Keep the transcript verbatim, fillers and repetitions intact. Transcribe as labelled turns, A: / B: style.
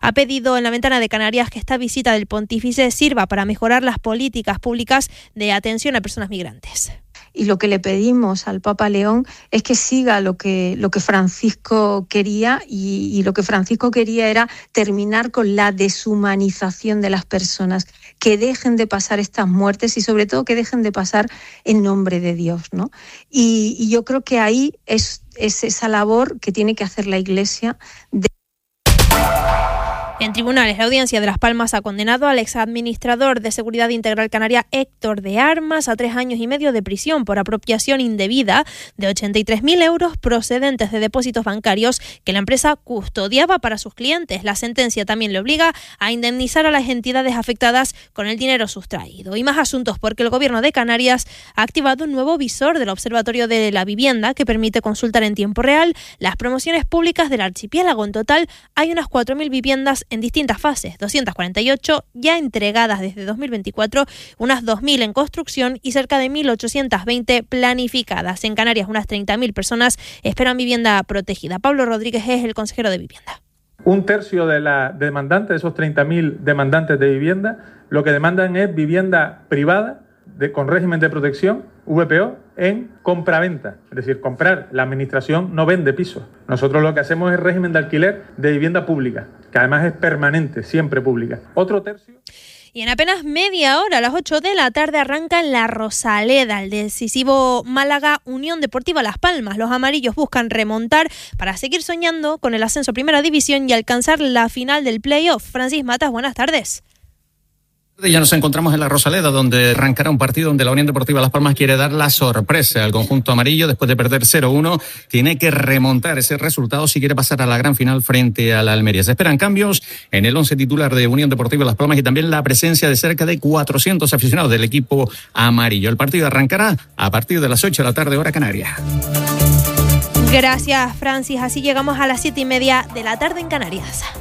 A: Ha pedido en la Ventana de Canarias que esta visita del pontífice sirva para mejorar las políticas públicas de atención a personas migrantes.
B: Y lo que le pedimos al Papa León es que siga lo que, lo que Francisco quería y, y lo que Francisco quería era terminar con la deshumanización de las personas, que dejen de pasar estas muertes y sobre todo que dejen de pasar en nombre de Dios, ¿no? Y, y yo creo que ahí es, es esa labor que tiene que hacer la Iglesia de...
A: En tribunales, la Audiencia de Las Palmas ha condenado al exadministrador de Seguridad Integral Canaria Héctor de Armas a tres años y medio de prisión por apropiación indebida de ochenta y tres mil euros procedentes de depósitos bancarios que la empresa custodiaba para sus clientes. La sentencia también le obliga a indemnizar a las entidades afectadas con el dinero sustraído. Y más asuntos, porque el Gobierno de Canarias ha activado un nuevo visor del Observatorio de la Vivienda que permite consultar en tiempo real las promociones públicas del archipiélago. En total hay unas cuatro mil viviendas en distintas fases, doscientas cuarenta y ocho ya entregadas desde dos mil veinticuatro, unas dos mil en construcción y cerca de mil ochocientas veinte planificadas. En Canarias, unas treinta mil personas esperan vivienda protegida. Pablo Rodríguez es el consejero de Vivienda.
C: Un tercio de la demandantes, de esos treinta mil demandantes de vivienda, lo que demandan es vivienda privada de, con régimen de protección, V P O, en compraventa, es decir, comprar. La administración no vende pisos. Nosotros lo que hacemos es régimen de alquiler de vivienda pública, que además es permanente, siempre pública. Otro tercio...
A: Y en apenas media hora, a las ocho de la tarde, arranca en la Rosaleda el decisivo Málaga Unión Deportiva Las Palmas. Los amarillos buscan remontar para seguir soñando con el ascenso a Primera División y alcanzar la final del playoff. Francis Matas, buenas tardes.
D: Ya nos encontramos en la Rosaleda, donde arrancará un partido donde la Unión Deportiva Las Palmas quiere dar la sorpresa al conjunto amarillo. Después de perder cero uno, tiene que remontar ese resultado si quiere pasar a la gran final frente a la Almería. Se esperan cambios en el once titular de Unión Deportiva Las Palmas y también la presencia de cerca de cuatrocientos aficionados del equipo amarillo. El partido arrancará a partir de las ocho de la tarde, hora canaria.
A: Gracias, Francis. Así llegamos a las siete y media de la tarde en Canarias.